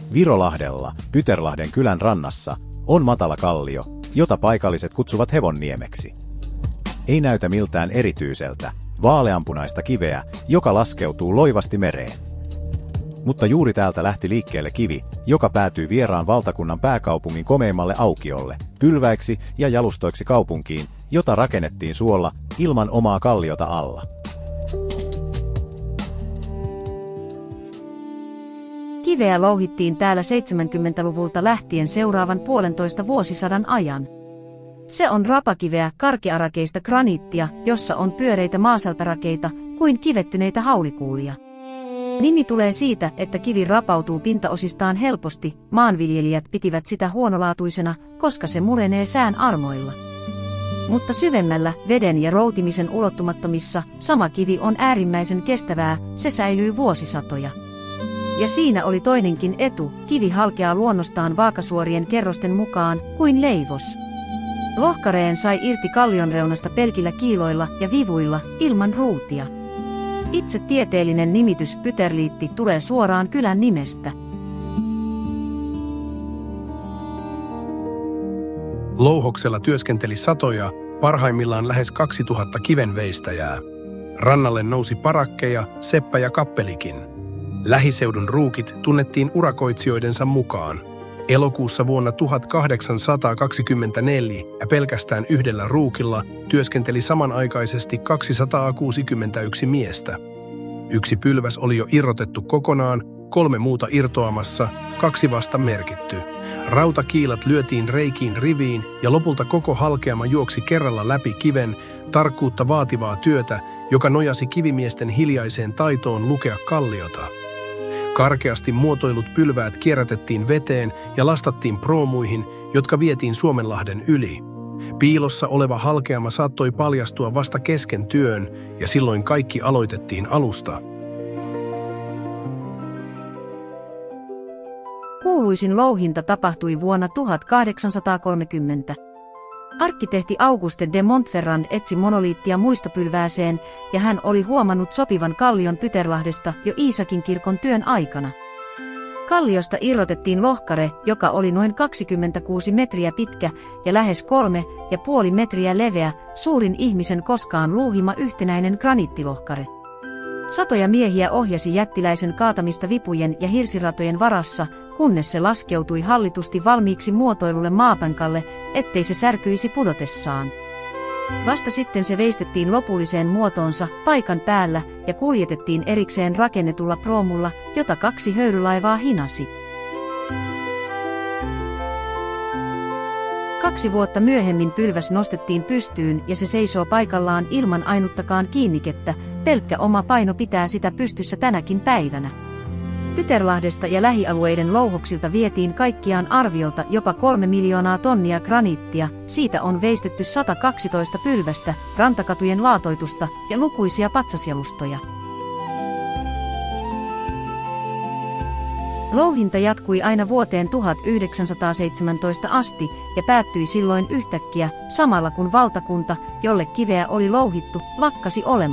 Virolahdella, Pyterlahden kylän rannassa, on matala kallio, jota paikalliset kutsuvat Hevonniemeksi. Ei näytä miltään erityiseltä, vaaleanpunaista kiveä, joka laskeutuu loivasti mereen. Mutta juuri täältä lähti liikkeelle kivi, joka päätyy vieraan valtakunnan pääkaupungin komeimmalle aukiolle, pylväiksi ja jalustoiksi kaupunkiin, jota rakennettiin suolla, ilman omaa kalliota alla. Kiveä louhittiin täällä 70-luvulta lähtien seuraavan 1,5 vuosisadan ajan. Se on rapakiveä karkearakeista graniittia, jossa on pyöreitä maasalpärakeita kuin kivettyneitä haulikuulia. Nimi tulee siitä, että kivi rapautuu pintaosistaan helposti, maanviljelijät pitivät sitä huonolaatuisena, koska se murenee sään armoilla. Mutta syvemmällä, veden ja routimisen ulottumattomissa, sama kivi on äärimmäisen kestävää, se säilyy vuosisatoja. Ja siinä oli toinenkin etu, kivi halkeaa luonnostaan vaakasuorien kerrosten mukaan, kuin leivos. Lohkareen sai irti kallionreunasta pelkillä kiiloilla ja vivuilla, ilman ruutia. Itse tieteellinen nimitys pyterliitti tulee suoraan kylän nimestä. Louhoksella työskenteli satoja, parhaimmillaan lähes 2000 kivenveistäjää. Rannalle nousi parakkeja, seppä ja kappelikin. Lähiseudun ruukit tunnettiin urakoitsijoidensa mukaan. Elokuussa vuonna 1824 ja pelkästään yhdellä ruukilla työskenteli samanaikaisesti 261 miestä. Yksi pylväs oli jo irrotettu kokonaan, 3 muuta irtoamassa, 2 vasta merkitty. Rautakiilat lyötiin reikiin riviin ja lopulta koko halkeama juoksi kerralla läpi kiven, tarkkuutta vaativaa työtä, joka nojasi kivimiesten hiljaiseen taitoon lukea kalliota. Karkeasti muotoilut pylväät kierrätettiin veteen ja lastattiin proomuihin, jotka vietiin Suomenlahden yli. Piilossa oleva halkeama saattoi paljastua vasta kesken työn, ja silloin kaikki aloitettiin alusta. Kuuluisin louhinta tapahtui vuonna 1830. Arkkitehti Auguste de Montferrand etsi monoliittia muistopylvääseen, ja hän oli huomannut sopivan kallion Pyterlahdesta jo Iisakin kirkon työn aikana. Kalliosta irrotettiin lohkare, joka oli noin 26 metriä pitkä ja lähes 3,5 metriä leveä, suurin ihmisen koskaan luuhima yhtenäinen graniittilohkare. Satoja miehiä ohjasi jättiläisen kaatamista vipujen ja hirsiratojen varassa, kunnes se laskeutui hallitusti valmiiksi muotoilulle maapankalle, ettei se särkyisi pudotessaan. Vasta sitten se veistettiin lopulliseen muotoonsa paikan päällä ja kuljetettiin erikseen rakennetulla proomulla, jota 2 höyrylaivaa hinasi. 2 vuotta myöhemmin pylväs nostettiin pystyyn ja se seisoo paikallaan ilman ainuttakaan kiinnikettä, pelkkä oma paino pitää sitä pystyssä tänäkin päivänä. Pyterlahdesta ja lähialueiden louhoksilta vietiin kaikkiaan arviolta jopa 3 miljoonaa tonnia graniittia, siitä on veistetty 112 pylvästä, rantakatujen laatoitusta ja lukuisia patsasjalustoja. Louhinta jatkui aina vuoteen 1917 asti ja päättyi silloin yhtäkkiä, samalla kun valtakunta, jolle kiveä oli louhittu, lakkasi olemasta.